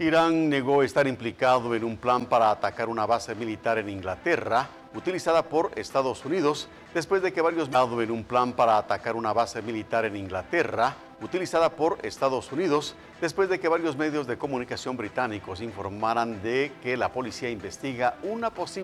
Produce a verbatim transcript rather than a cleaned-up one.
Irán negó estar implicado en un plan para atacar una base militar en Inglaterra, utilizada por Estados Unidos, después de que varios en un plan para atacar una base militar en Inglaterra, utilizada por Estados Unidos, después de que varios medios de comunicación británicos informaran de que la policía investiga una posible